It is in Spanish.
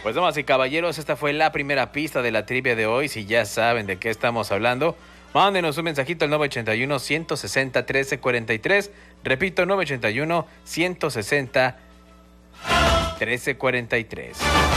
Pues damas y caballeros, esta fue la primera pista de la trivia de hoy. Si ya saben de qué estamos hablando, mándenos un mensajito al 981-160-1343. Repito, 981-160-1343.